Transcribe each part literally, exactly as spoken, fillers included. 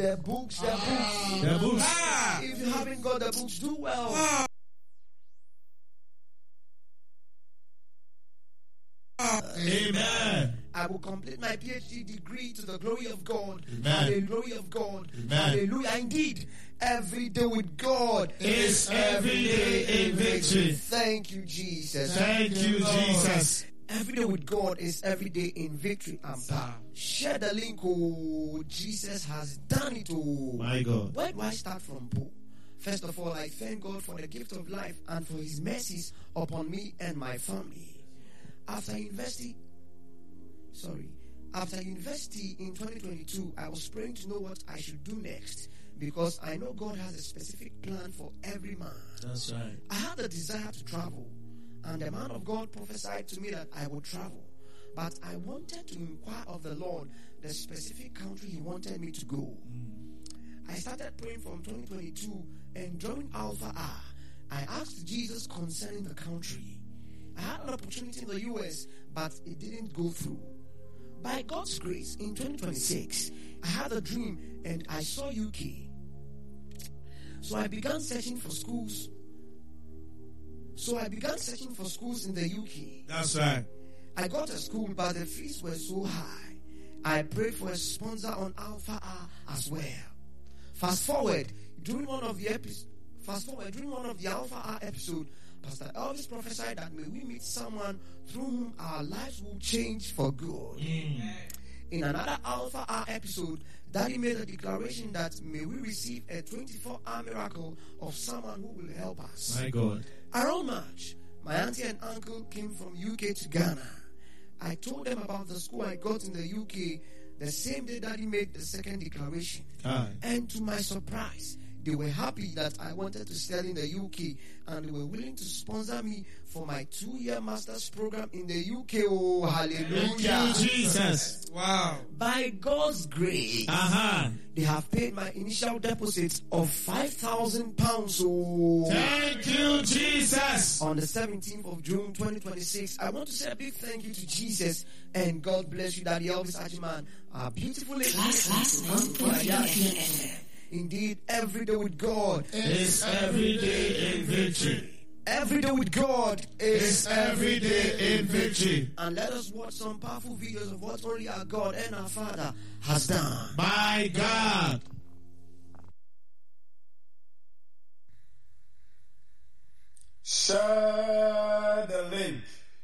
The books, the books. The books. Ah. If you haven't got the books, do well. Ah. Amen. I will complete my P H D degree to the glory of God. Amen. To the glory of God. Amen. Hallelujah. Indeed, every day with God is every day in victory. Thank you, Jesus. Thank you, Jesus. Every day with God is every day in victory and power. Share the link. Oh, Jesus has done it. Oh, my God. Where do I start from, Paul? First of all, I thank God for the gift of life and for His mercies upon me and my family. After university, sorry, after university in twenty twenty-two, I was praying to know what I should do next because I know God has a specific plan for every man. That's right. I had a desire to travel, and the man of God prophesied to me that I would travel. But I wanted to inquire of the Lord the specific country He wanted me to go. Mm. I started praying from twenty twenty-two and during Alpha R, I asked Jesus concerning the country. I had an opportunity in the U S, but it didn't go through. By God's grace, in twenty twenty-six, I had a dream and I saw U K. So I began searching for schools. So I began searching for schools in the U K. That's right. I got a school, but the fees were so high. I prayed for a sponsor on Alpha R as well. Fast forward, during one of the episodes, fast forward during one of the Alpha R episode, Pastor Elvis prophesied that may we meet someone through whom our lives will change for good. Mm. In another Alpha R episode, Daddy made a declaration that may we receive a twenty-four hour miracle of someone who will help us. My God. Around March, my auntie and uncle came from U K to Ghana. I told them about the school I got in the U K the same day Daddy made the second declaration. Aye. And to my surprise, they were happy that I wanted to study in the U K and they were willing to sponsor me for my two-year master's program in the U K. Oh, hallelujah. Thank you, Jesus. Wow. By God's grace, uh-huh. they have paid my initial deposits of five thousand pounds. Oh. Thank you, Jesus. On the seventeenth of June, twenty twenty-six, I want to say a big thank you to Jesus and God bless you, Daddy Elvis Ajiman. Our beautiful lady. Indeed, every day with God is every day in victory. Every day with God is every day in victory. And let us watch some powerful videos of what only our God and our Father has done. My God. Share the link.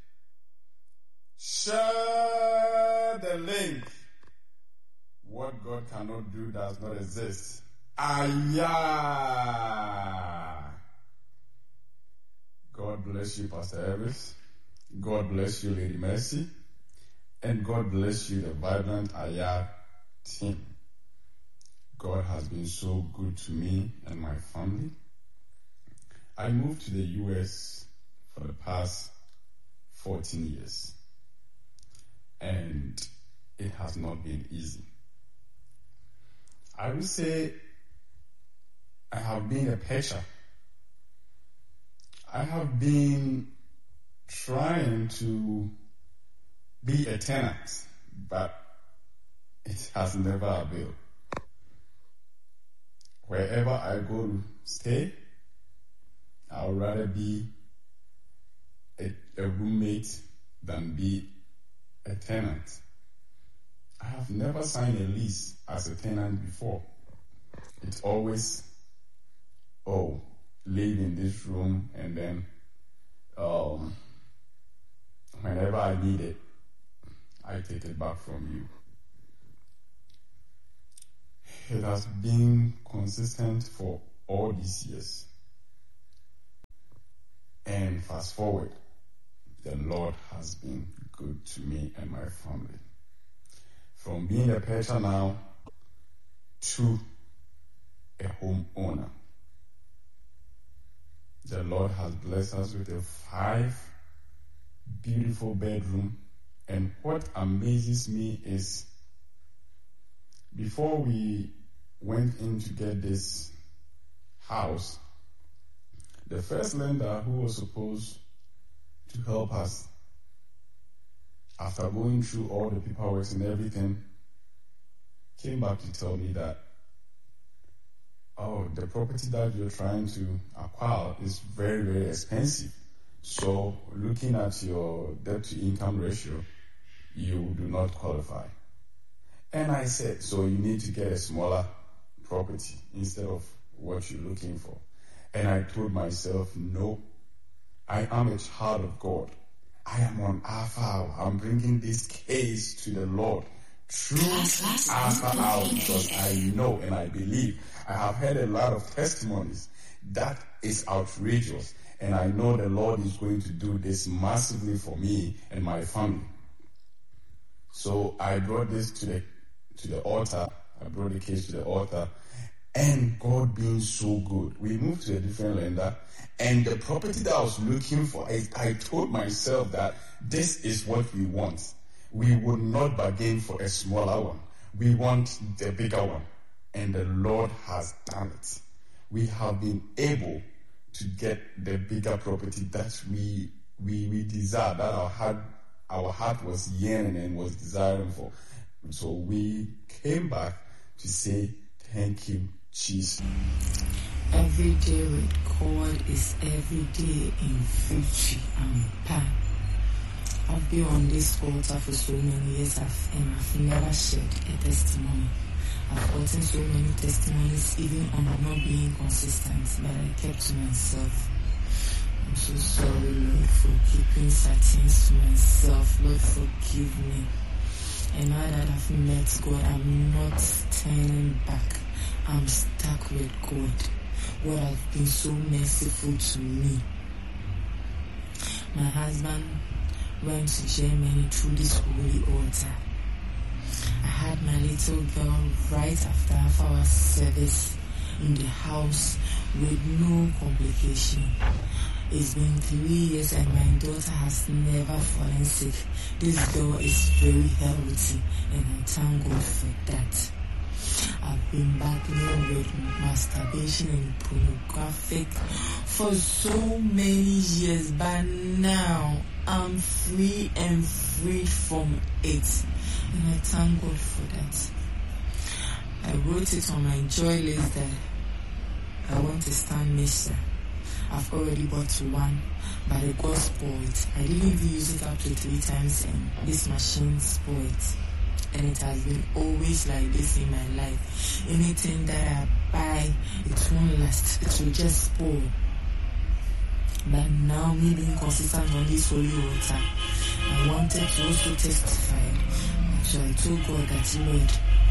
Share the link. What God cannot do does not exist. Ayah. God bless you, Pastor Elvis. God bless you, Lady Mercy. And God bless you, the Vibrant Ayah team. God has been so good to me and my family. I moved to the U S for the past fourteen years. And it has not been easy. I would say I have been a patcher. I have been trying to be a tenant, but it has never availed. Wherever I go to stay, I would rather be a, a roommate than be a tenant. I have never signed a lease as a tenant before. It's always, oh, live in this room and then um, whenever I need it, I take it back from you. It has been consistent for all these years. And fast forward, the Lord has been good to me and my family. From being a patron now to a homeowner. The Lord has blessed us with a five beautiful bedroom. And what amazes me is before we went in to get this house, the first lender who was supposed to help us, after going through all the paperwork and everything, came back to tell me that the property that you're trying to acquire is very, very expensive. So looking at your debt to income ratio, you do not qualify. And I said, so you need to get a smaller property instead of what you're looking for. And I told myself, no, I am a child of God. I am on Alpha Hour. I'm bringing this case to the Lord through Alpha Hour because I know and I believe. I have heard a lot of testimonies. That is outrageous. And I know the Lord is going to do this massively for me and my family. So I brought this to the to the altar. I brought the case to the altar. And God being so good, we moved to a different lender. And the property that I was looking for, I, I told myself that this is what we want. We would not bargain for a smaller one. We want the bigger one. And the Lord has done it. We have been able to get the bigger property that we we we desire, that our heart our heart was yearning and was desiring for. So we came back to say thank you, Jesus. Every day with God is every day in victory and power. I've been on this altar for so many years I've, and I've never shared a testimony. I've gotten so many testimonies even on not being consistent, but I kept to myself. I'm so sorry, Lord, for keeping certain to myself. Lord, forgive me. And now that I've met God, I'm not turning back. I'm stuck with God. God has been so merciful to me. My husband went to Germany through this holy altar. I had my little girl right after our service in the house with no complication. It's been three years and my daughter has never fallen sick. This girl is very healthy and I thank God for that. I've been battling with masturbation and pornographic for so many years, but now I'm free and free from it. And I thank God for that. I wrote it on my joy list that I want to stand mixer. I've already bought one, but it got spoiled. I didn't even use it up to three times and this machine spoiled. And it has been always like this in my life. Anything that I buy, it won't last. It will just spoil. But now, me being consistent on this holy altar, I wanted to also testify. So I told God that, Lord,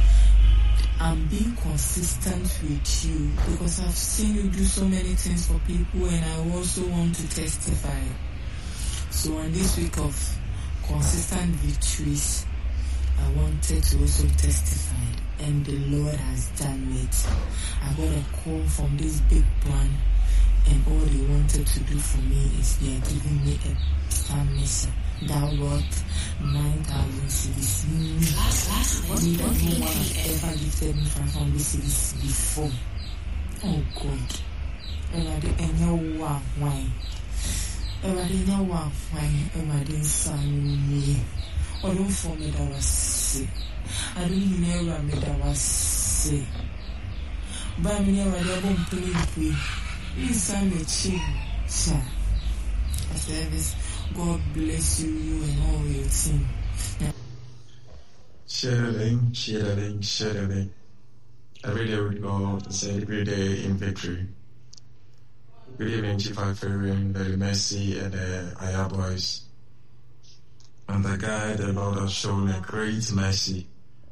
I'm being consistent with you because I've seen you do so many things for people and I also want to testify. So on this week of consistent victories, I wanted to also testify, and the Lord has done it. I got a call from this big plan, and all they wanted to do for me is they are giving me a stand mixer that worth nine thousand cedis. Me, no one has ever gifted me five hundred cedis before. Oh God. Everybody, and you want wine. Everybody, you want wine. Everybody, son me. I don't for me that was sick. I don't never me that was sick. But I never ever play with. This time a chill, sir. I service. God bless you, you and all your team. Share the link, share the link, share the link. Every day with God is every day in victory. Good evening, Chief Iferian, Very Mercy, and the Aya Boys. And the guy, the Lord has shown a great mercy.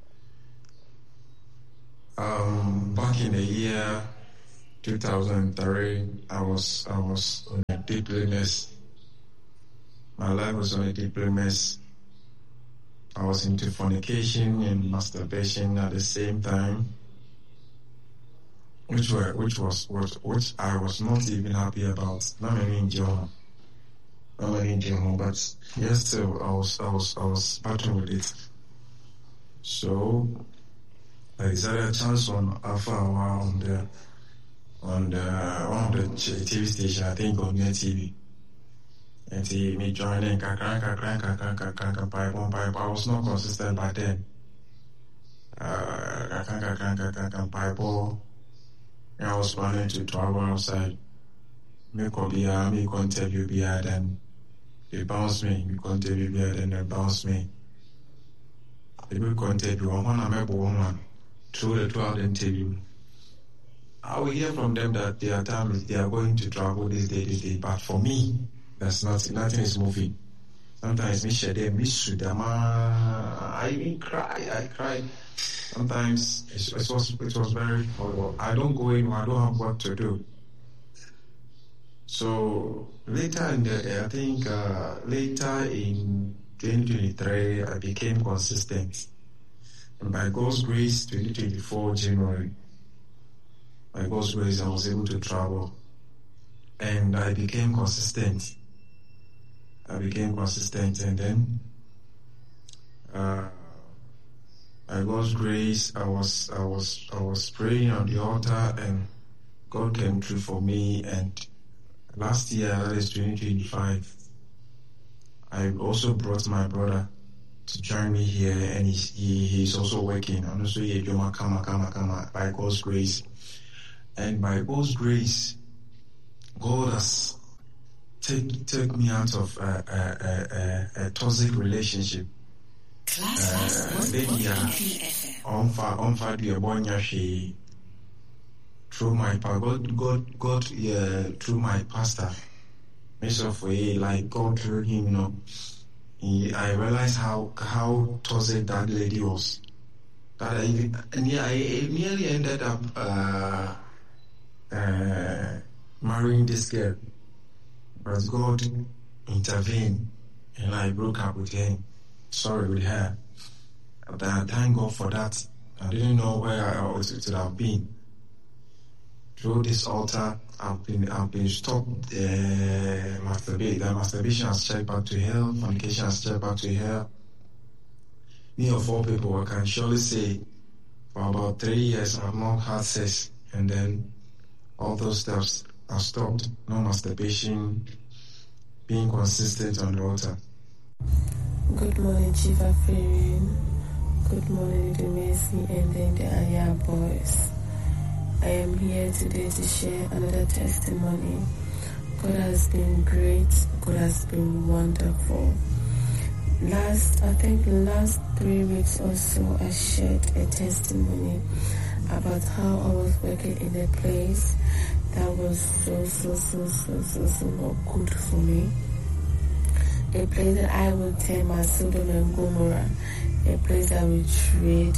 Um, back in the year two thousand three, I was I was on a deep mess. My life was on a deep mess. I was into fornication and masturbation at the same time, which were which was what which I was not even happy about. Not many in jail. Not many in jail, but yes, still I was I was I was battling with it. So I decided a chance on Alpha Hour on the on the on the T V station, I think on Net T V. And see me joining kakran kakran kakran kakran kakran pipe. I was not consistent by then. Uh kakran kakran kakran pipe. I was planning to travel outside. Me ko biya, me ko interview biya, then they bounce me. Me ko interview biya, then they bounce me. They me ko interview. One man I one through the twelve interview. I will hear from them that their time is they are going to travel this day, this day. But for me, that's not nothing is moving. Sometimes me share them, me sudama. I even cry, I cry. Sometimes it, it was it was very horrible. I don't go in, I don't have what to do. So later in the, I think uh, later in twenty twenty-three, I became consistent. And by God's grace, twenty twenty-four January, by God's grace, I was able to travel, and I became consistent. I became consistent, and then, uh, by God's grace, I was, I was, I was praying on the altar, and God came through for me. And last year, that is twenty twenty-five, I also brought my brother to join me here, and he's, he, he's also working. And also, he kama kama kama by God's grace, and by God's grace, God has Take take me out of a, a, a, a toxic relationship. Lady, on fire, on fire, dear boy, she through my God, God, God, yeah, through my pastor. Myself, like God through him, you know. He, I realized how how toxic that lady was. That I even, and yeah, I nearly ended up uh, uh, marrying this girl. But God intervened, and I broke up with him. Sorry with her. But I thank God for that. I didn't know where I would have been. Through this altar, I've been I've been stopped. Uh, masturbate. The masturbation has checked back to hell. Fornication has checked back to hell. Me of all people, I can surely say, for about three years, I've not had sex, and then all those steps I stopped. No masturbation, being consistent on the altar. Good morning, Chief Afrin. Good morning, the Mercy, and then the Aya boys. I am here today to share another testimony. God has been great. God has been wonderful. Last, I think last three weeks or so, I shared a testimony about how I was working in a place that was so, so, so, so, so, so not good for me. A place that I would tell my Sodom and Gomorrah. A place that would trade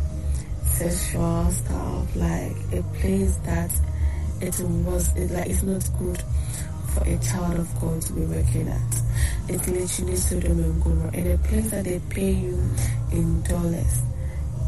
sexual stuff. Like a place that it was, it, like it's not good for a child of God to be working at. It's literally Sodom and Gomorrah. And a place that they pay you in dollars.